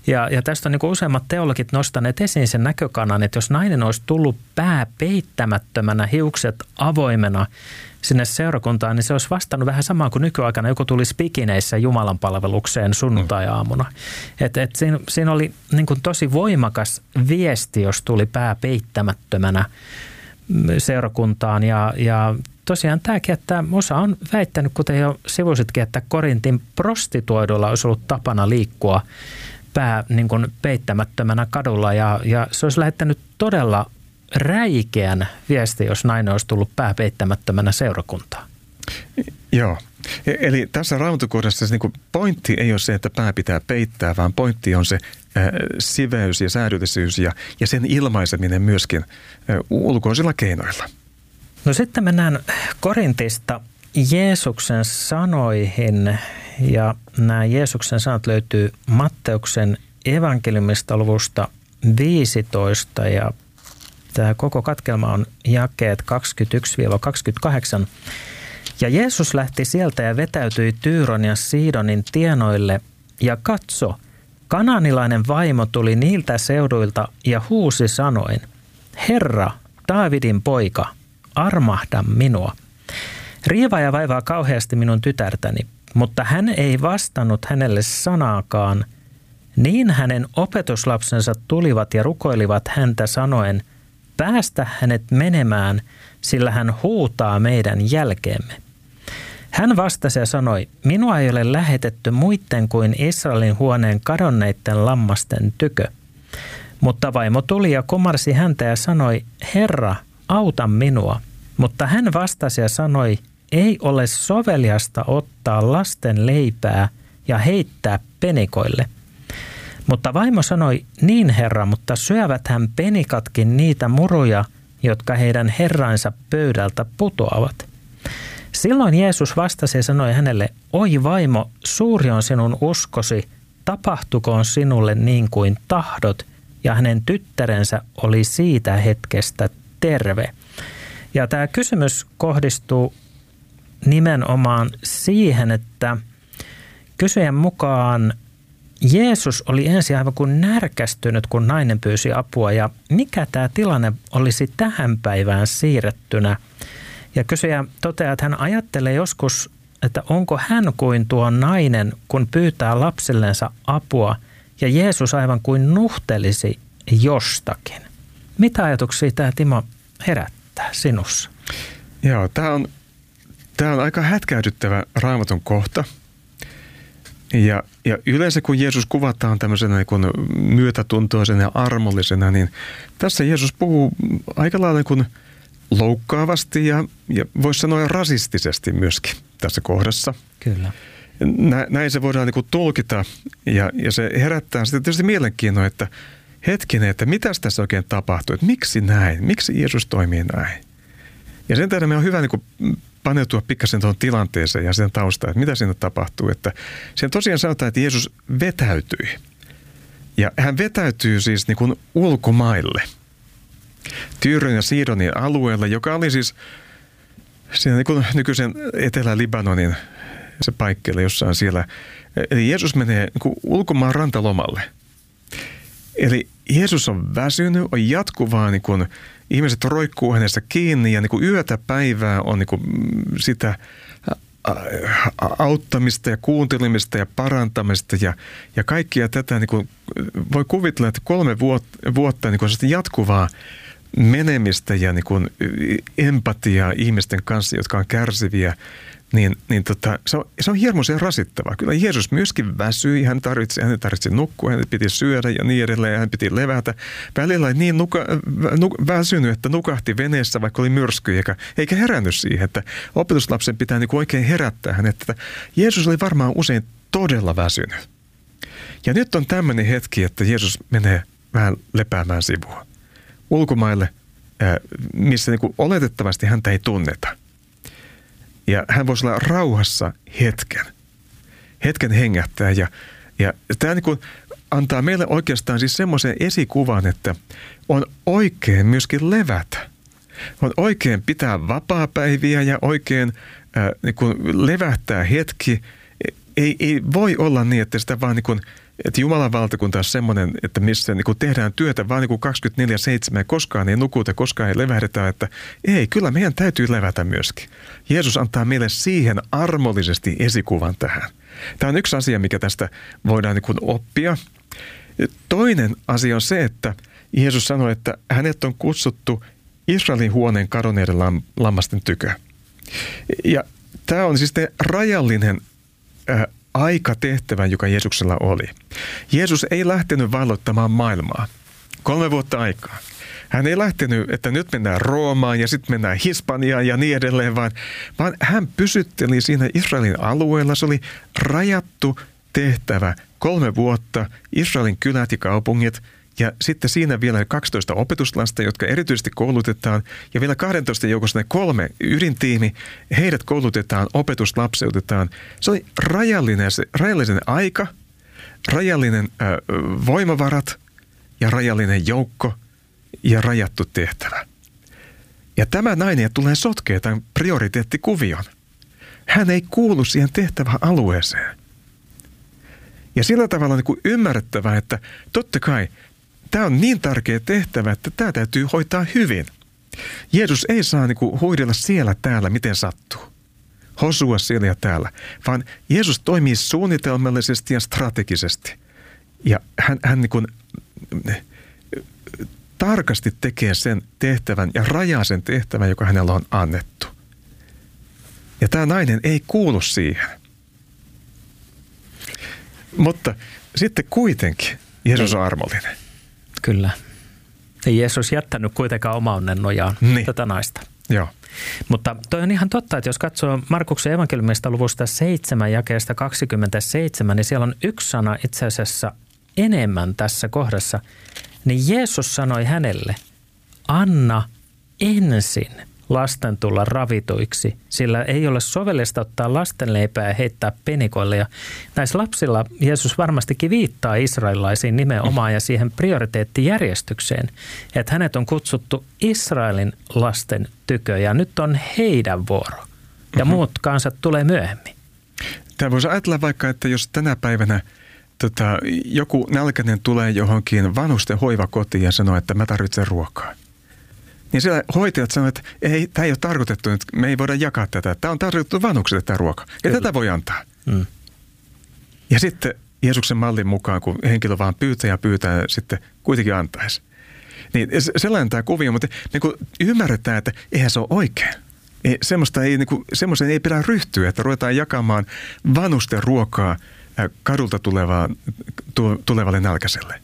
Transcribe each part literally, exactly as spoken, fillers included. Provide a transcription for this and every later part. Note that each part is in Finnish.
Ja, ja tästä on niin kuin useimmat teologit nostaneet esiin sen näkökannan, että jos nainen olisi tullut pää peittämättömänä, hiukset avoimena sinne seurakuntaan, niin se olisi vastannut vähän samaan kuin nykyaikana joku tulisi pikineissä Jumalan palvelukseen sunnuntai-aamuna. Et, et siinä, siinä oli niin kuin tosi voimakas viesti, jos tuli pää peittämättömänä seurakuntaan. Ja, ja tosiaan tämäkin, että osa on väittänyt, kuten jo sivusitkin, että Korintin prostituoiduilla olisi ollut tapana liikkua pää niin kuin peittämättömänä kadulla ja, ja se olisi lähettänyt todella räikeän viesti, jos nainen olisi tullut pää peittämättömänä seurakuntaan. Joo. Eli tässä Raamatukohdassa niin pointti ei ole se, että pää pitää peittää, vaan pointti on se äh, siveys ja säädyllisyys ja, ja sen ilmaiseminen myöskin äh, ulkoisilla keinoilla. No sitten mennään Korintista Jeesuksen sanoihin ja nämä Jeesuksen sanat löytyy Matteuksen evankeliumista luvusta viisitoista ja tämä koko katkelma on jakeet kaksikymmentäyksi kaksikymmentäkahdeksan. Ja Jeesus lähti sieltä ja vetäytyi Tyyron ja Siidonin tienoille ja katso, kanaanilainen vaimo tuli niiltä seuduilta ja huusi sanoen, Herra, Daavidin poika, armahda minua. Riivaa ja vaivaa kauheasti minun tytärtäni, mutta hän ei vastannut hänelle sanaakaan. Niin hänen opetuslapsensa tulivat ja rukoilivat häntä sanoen, päästä hänet menemään, sillä hän huutaa meidän jälkeemme. Hän vastasi ja sanoi, minua ei ole lähetetty muitten kuin Israelin huoneen kadonneiden lammasten tykö. Mutta vaimo tuli ja kumarsi häntä ja sanoi, Herra, auta minua. Mutta hän vastasi ja sanoi, ei ole soveliasta ottaa lasten leipää ja heittää penikoille. Mutta vaimo sanoi, niin herra, mutta syöväthän penikatkin niitä muruja, jotka heidän herrainsa pöydältä putoavat. Silloin Jeesus vastasi ja sanoi hänelle, oi vaimo, suuri on sinun uskosi, tapahtukoon sinulle niin kuin tahdot, ja hänen tyttärensä oli siitä hetkestä terve. Ja tämä kysymys kohdistuu nimenomaan siihen, että kysyjän mukaan Jeesus oli ensin aivan kuin närkästynyt, kun nainen pyysi apua, ja mikä tämä tilanne olisi tähän päivään siirrettynä. Ja kysyjä toteaa, että hän ajattelee joskus, että onko hän kuin tuo nainen, kun pyytää lapsellensa apua, ja Jeesus aivan kuin nuhtelisi jostakin. Mitä ajatuksia tämä, Timo, herättää sinussa? Joo, tämä on, tämä on aika hätkähdyttävä Raamatun kohta. Ja, ja yleensä kun Jeesus kuvataan tämmöisenä niin kuin myötätuntoisena ja armollisena, niin tässä Jeesus puhuu aika lailla niin kuin loukkaavasti ja, ja voisi sanoa rasistisesti myöskin tässä kohdassa. Kyllä. Nä, näin se voidaan niin kuin tulkita ja, ja se herättää sitten tietysti mielenkiintoa, että hetkinen, että mitäs tässä oikein tapahtuu, että miksi näin, miksi Jeesus toimii näin. Ja sen tähden me on hyvä niin kuin paneutua pikkasen tuohon tilanteeseen ja sen taustaan, että mitä siinä tapahtuu. Että sen tosiaan sanotaan, että Jeesus vetäytyi. Ja hän vetäytyy siis niin kuin ulkomaille. Tyyron ja Siidonin alueella, joka oli siis siinä niin kuin nykyisen Etelä-Libanonin se paikkeilla jossain siellä. Eli Jeesus menee niin kuin ulkomaan rantalomalle. Eli Jeesus on väsynyt, on jatkuvaa, niin kuin ihmiset roikkuu hänessä kiinni ja niin kuin yötä päivää on niin kuin sitä auttamista ja kuuntelemista ja parantamista ja, ja kaikkia tätä niin kuin voi kuvitella, että kolme vuotta, vuotta niin kuin jatkuvaa menemistä ja niin kuin empatiaa ihmisten kanssa, jotka on kärsiviä, niin, niin tota, se, on, se on hirmuisen rasittavaa. Kyllä Jeesus myöskin väsyi, hän tarvitsi, hän tarvitsi nukkua, hän piti syödä ja niin edelleen, ja hän piti levätä. Välillä oli niin nuka, nu, väsynyt, että nukahti veneessä, vaikka oli myrsky, eikä, eikä herännyt siihen, että opetuslapsen pitää niin kuin oikein herättää hänet. Että Jeesus oli varmaan usein todella väsynyt. Ja nyt on tämmöinen hetki, että Jeesus menee vähän lepäämään sivua ulkomaille, missä niin kuin oletettavasti häntä ei tunneta. Ja hän voisi olla rauhassa hetken. Hetken hengähtää. Ja, ja tämä niin kuin antaa meille oikeastaan siis semmoisen esikuvan, että on oikein myöskin levätä. On oikein pitää vapaapäiviä ja oikein äh, niin kuin levähtää hetki. Ei, ei voi olla niin, että sitä vaan niin kuin että Jumalan valtakunta on semmoinen, että missä niin kuin tehdään työtä vaan niin kuin kaksikymmentäneljä seitsemän, koskaan ei nukuta, koskaan ei levähdetä, että ei, kyllä meidän täytyy levätä myöskin. Jeesus antaa meille siihen armollisesti esikuvan tähän. Tämä on yksi asia, mikä tästä voidaan niin kuin oppia. Toinen asia on se, että Jeesus sanoi, että hänet on kutsuttu Israelin huoneen kadonneiden lammasten tykö. Ja tämä on siis rajallinen äh, aikatehtävä, joka Jeesuksella oli. Jeesus ei lähtenyt valloittamaan maailmaa. Kolme vuotta aikaa. Hän ei lähtenyt, että nyt mennään Roomaan ja sitten mennään Hispaniaan ja niin edelleen, vaan, vaan hän pysytteli siinä Israelin alueella. Se oli rajattu tehtävä. Kolme vuotta Israelin kylät ja kaupungit. Ja sitten siinä vielä kaksitoista opetuslasta, jotka erityisesti koulutetaan. Ja vielä kaksitoista joukossa ne kolme ydintiimi, heidät koulutetaan, opetuslapseutetaan. Se oli rajallinen, rajallinen aika, rajallinen äh, voimavarat ja rajallinen joukko ja rajattu tehtävä. Ja tämä nainen tulee sotkea tämän prioriteettikuvion. Hän ei kuulu siihen tehtävään alueeseen. Ja sillä tavalla on niin kuin ymmärrettävä, että totta kai tämä on niin tärkeä tehtävä, että tämä täytyy hoitaa hyvin. Jeesus ei saa niin kuin huidella siellä täällä, miten sattuu. Hosua siellä ja täällä. Vaan Jeesus toimii suunnitelmallisesti ja strategisesti. Ja hän, hän niin kuin tarkasti tekee sen tehtävän ja rajaa sen tehtävän, joka hänellä on annettu. Ja tämä nainen ei kuulu siihen. Mutta sitten kuitenkin Jeesus on armollinen. Kyllä. Ei Jeesus jättänyt kuitenkaan oma onnen nojaan niin. tätä naista. Joo. Mutta toi on ihan totta, että jos katsoo Markuksen evankeliumista luvusta seitsemän jakeesta kaksikymmentäseitsemän, niin siellä on yksi sana itse asiassa enemmän tässä kohdassa. Niin Jeesus sanoi hänelle, anna ensin lasten tulla ravituiksi, sillä ei ole sovellista ottaa lastenleipää ja heittää penikoille. Ja näissä lapsilla Jeesus varmastikin viittaa israelilaisiin nimenomaan ja siihen prioriteettijärjestykseen, että hänet on kutsuttu Israelin lasten tykö ja nyt on heidän vuoro ja muut kansat tulee myöhemmin. Tämä voisi ajatella vaikka, että jos tänä päivänä tota, joku nälkäinen tulee johonkin vanhusten hoivakotiin ja sanoo, että mä tarvitsen ruokaa. Niin siellä hoitajat sanovat, että ei, tämä ei ole tarkoitettu, että me ei voida jakaa tätä. Tämä on tarkoitettu vanhuksille tämä ruoka. Ja Kyllä. tätä voi antaa. Mm. Ja sitten Jeesuksen mallin mukaan, kun henkilö vaan pyytää ja pyytää, sitten kuitenkin antaisi. Niin sellainen tämä kuvio, mutta niin kuin ymmärretään, että eihän se ole oikein. Ei, semmoista ei, niin kuin, semmoisen ei pidä ryhtyä, että ruvetaan jakamaan vanhusten ruokaa kadulta tulevaa, tulevalle nälkäiselle.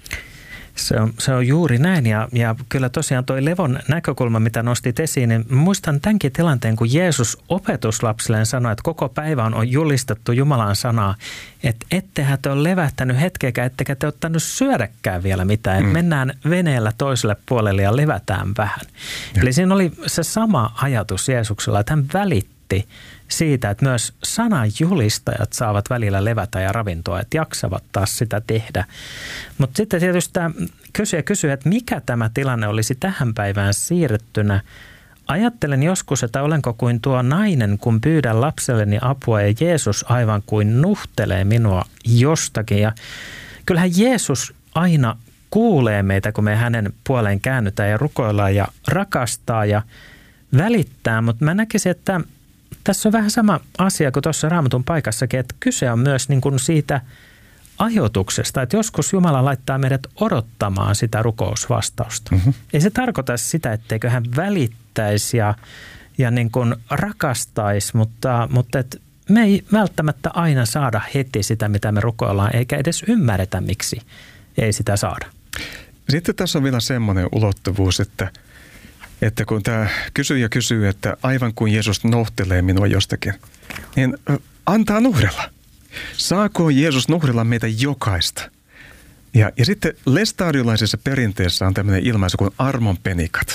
Se on, se on juuri näin ja, ja kyllä tosiaan toi levon näkökulma, mitä nostit esiin, niin muistan tämänkin tilanteen, kun Jeesus opetuslapsilleen sanoi, että koko päivä on julistettu Jumalan sanaa, että ettehän te ole levähtänyt hetkeäkään, ettekä te ottanut syödäkään vielä mitään, että mm. mennään veneellä toiselle puolelle ja levätään vähän. Ja. Eli siinä oli se sama ajatus Jeesuksella, että hän välitti siitä, että myös sananjulistajat saavat välillä levätä ja ravintoa, että jaksavat taas sitä tehdä. Mutta sitten tietysti tämä kysyjä kysyy, että mikä tämä tilanne olisi tähän päivään siirrettynä. Ajattelen joskus, että olenko kuin tuo nainen, kun pyydän lapselleni apua ja Jeesus aivan kuin nuhtelee minua jostakin. Ja kyllähän Jeesus aina kuulee meitä, kun me hänen puoleen käännytään ja rukoillaan ja rakastaa ja välittää, mutta mä näkisin, että tässä on vähän sama asia kuin tuossa Raamatun paikassakin, että kyse on myös niin kuin siitä ajoituksesta, että joskus Jumala laittaa meidät odottamaan sitä rukousvastausta. Mm-hmm. Ei se tarkoita sitä, etteikö hän välittäisi ja, ja niin kuin rakastaisi, mutta, mutta et me ei välttämättä aina saada heti sitä, mitä me rukoillaan, eikä edes ymmärretä, miksi ei sitä saada. Sitten tässä on vielä semmoinen ulottuvuus, että Että kun tämä kysyjä kysyy, että aivan kuin Jeesus nohtelee minua jostakin, niin antaa nuhdella. Saako Jeesus nuhdella meitä jokaista? Ja, ja sitten lestadiolaisessa perinteessä on tämmöinen ilmaisu kuin armonpenikat.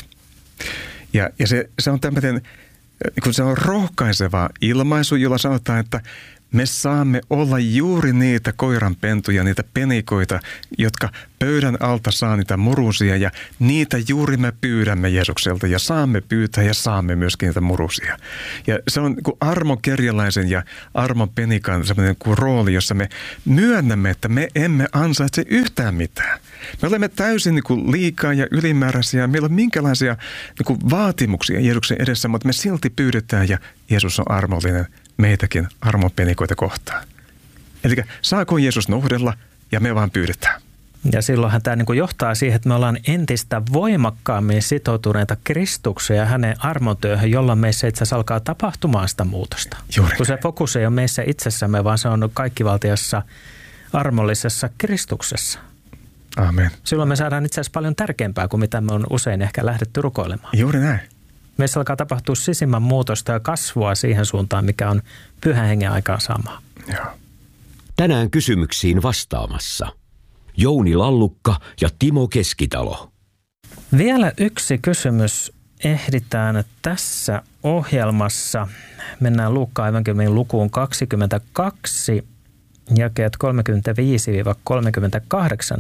Ja, ja se, se on tämmöinen, kun se on rohkaiseva ilmaisu, jolla sanotaan, että me saamme olla juuri niitä koiranpentuja, niitä penikoita, jotka pöydän alta saa niitä murusia ja niitä juuri me pyydämme Jeesukselta ja saamme pyytää ja saamme myöskin niitä murusia. Ja se on kuin armon kerjäläisen ja armon penikan sellainen kuin rooli, jossa me myönnämme, että me emme ansaitse yhtään mitään. Me olemme täysin niin kuin liikaa ja ylimääräisiä. Meillä on minkälaisia niin kuin vaatimuksia Jeesuksen edessä, mutta me silti pyydetään ja Jeesus on armollinen meitäkin armonpenikoita kohtaan. Eli saako Jeesus nuhdella ja me vaan pyydetään. Ja silloinhan tämä niin kuin johtaa siihen, että me ollaan entistä voimakkaammin sitoutuneita Kristukseen ja hänen armotyöhön, jolla meissä itse asiassa alkaa tapahtumaan sitä muutosta. Juuri. Kun se fokus ei ole meissä itsessämme, vaan se on kaikkivaltiassa armollisessa Kristuksessa. Amen. Silloin me saadaan itse asiassa paljon tärkeämpää kuin mitä me on usein ehkä lähdetty rukoilemaan. Juuri näin. Meissä alkaa tapahtua sisimmän muutosta ja kasvua siihen suuntaan, mikä on Pyhän Hengen aikaan sama. Joo. Tänään kysymyksiin vastaamassa Jouni Lallukka ja Timo Keskitalo. Vielä yksi kysymys ehditään tässä ohjelmassa. Mennään Luukkaan evankeliumin lukuun kaksikymmentäkaksi, jakeet kolmekymmentäviisi kolmekymmentäkahdeksan.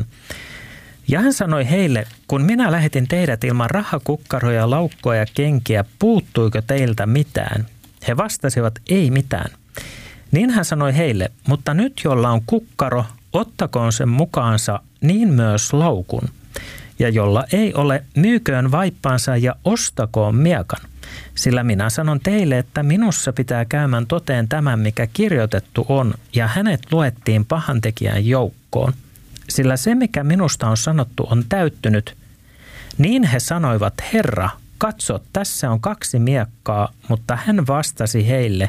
Ja hän sanoi heille, kun minä lähetin teidät ilman rahakukkaroja, laukkoja ja kenkiä, puuttuiko teiltä mitään? He vastasivat, ei mitään. Niin hän sanoi heille, mutta nyt jolla on kukkaro, ottakoon sen mukaansa niin myös laukun. Ja jolla ei ole, myyköön vaippansa ja ostakoon miekan. Sillä minä sanon teille, että minussa pitää käymään toteen tämän, mikä kirjoitettu on, ja hänet luettiin pahantekijän joukkoon. Sillä se, mikä minusta on sanottu, on täyttynyt. Niin he sanoivat, Herra, katso, tässä on kaksi miekkaa, mutta hän vastasi heille,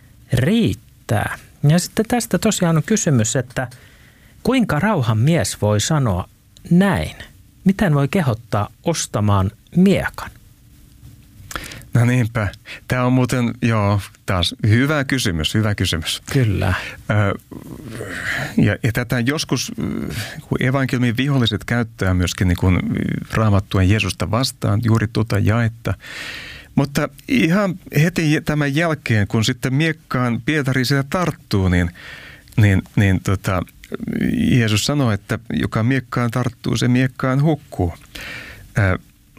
riittää. Ja sitten tästä tosiaan on kysymys, että kuinka rauhan mies voi sanoa näin? Miten voi kehottaa ostamaan miekan? No niinpä. Tämä on muuten, joo, taas hyvä kysymys, hyvä kysymys. Kyllä. Ö, ja, ja tätä joskus kun evankeliumin viholliset käyttää myöskin niin kuin Raamattua Jeesusta vastaan, juuri tuota jaetta. Mutta ihan heti tämän jälkeen, kun sitten miekkaan Pietari sitä tarttuu, niin, niin, niin tota, Jeesus sanoi, että joka miekkaan tarttuu, se miekkaan hukkuu. Ö,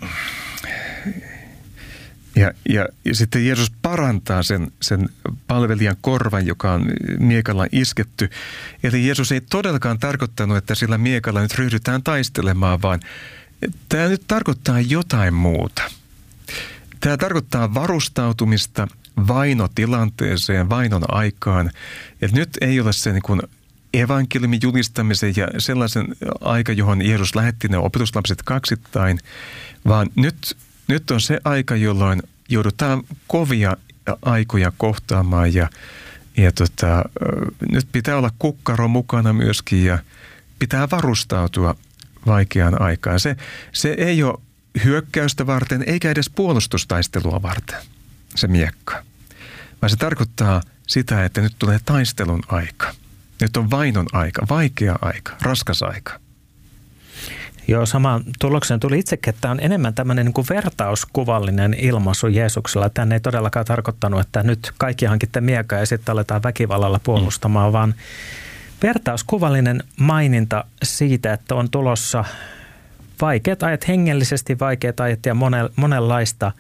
Ja, ja, ja sitten Jeesus parantaa sen, sen palvelijan korvan, joka on miekalla isketty. Eli Jeesus ei todellakaan tarkoittanut, että sillä miekalla nyt ryhdytään taistelemaan, vaan tämä nyt tarkoittaa jotain muuta. Tämä tarkoittaa varustautumista vainotilanteeseen, vainon aikaan. Että nyt ei ole se niin kuin evankeliumin julistamisen ja sellaisen aika, johon Jeesus lähetti ne opetuslapset kaksittain, vaan nyt Nyt on se aika, jolloin joudutaan kovia aikoja kohtaamaan ja, ja tota, nyt pitää olla kukkaro mukana myöskin ja pitää varustautua vaikeaan aikaan. Se, se ei ole hyökkäystä varten eikä edes puolustustaistelua varten, se miekka. Vaan se tarkoittaa sitä, että nyt tulee taistelun aika. Nyt on vainon aika, vaikea aika, raskas aika. Joo, samaan tulokseen tuli itsekin, että on enemmän tämmöinen niin kuin vertauskuvallinen ilmaisu Jeesuksella. Tämä ei todellakaan tarkoittanut, että nyt kaikki hankitte miekaa ja sitten aletaan väkivallalla puolustamaan, mm. vaan vertauskuvallinen maininta siitä, että on tulossa vaikeat ajat, hengellisesti vaikeat ajat ja monenlaista.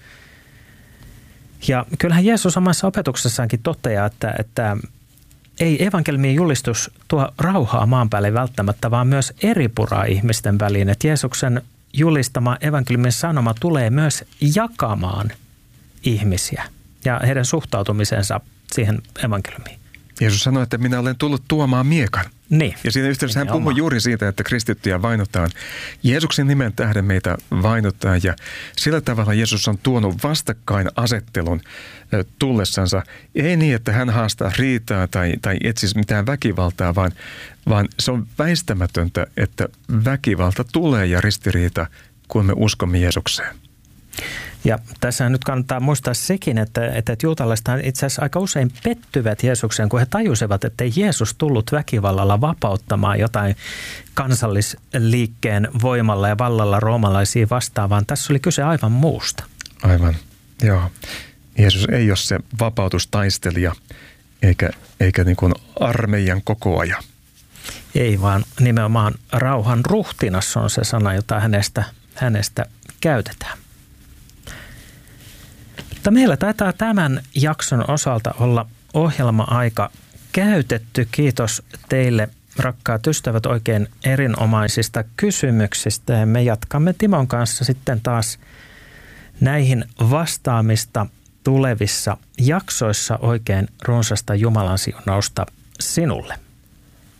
Ja kyllähän Jeesus omassa opetuksessaankin toteaa, että, että ei evankeliumin julistus tuo rauhaa maan päälle välttämättä, vaan myös eripuraa ihmisten väliin. Että Jeesuksen julistama evankeliumin sanoma tulee myös jakamaan ihmisiä ja heidän suhtautumisensa siihen evankeliumiin. Jeesus sanoi, että minä olen tullut tuomaan miekan. Niin. Ja siinä yhteydessä hän puhui juuri siitä, että kristittyjä vainotaan. Jeesuksen nimen tähden meitä vainotaan ja sillä tavalla Jeesus on tuonut vastakkainasettelun tullessansa. Ei niin, että hän haastaa riitaa tai, tai etsisi mitään väkivaltaa, vaan, vaan se on väistämätöntä, että väkivalta tulee ja ristiriita, kun me uskomme Jeesukseen. Ja tässä nyt kannattaa muistaa sekin, että, että juutalaiset itse asiassa aika usein pettyvät Jeesukseen, kun he tajusivat, että ei Jeesus tullut väkivallalla vapauttamaan jotain kansallisliikkeen voimalla ja vallalla roomalaisia vastaan, vaan tässä oli kyse aivan muusta. Aivan, joo. Jeesus ei ole se vapautustaistelija, eikä, eikä niin kuin armeijan kokoaja. Ei, vaan nimenomaan rauhan ruhtinas on se sana, jota hänestä, hänestä käytetään. Mutta meillä taitaa tämän jakson osalta olla ohjelma-aika käytetty. Kiitos teille, rakkaat ystävät, oikein erinomaisista kysymyksistä. Ja me jatkamme Timon kanssa sitten taas näihin vastaamista tulevissa jaksoissa. Oikein runsasta Jumalan siunausta sinulle.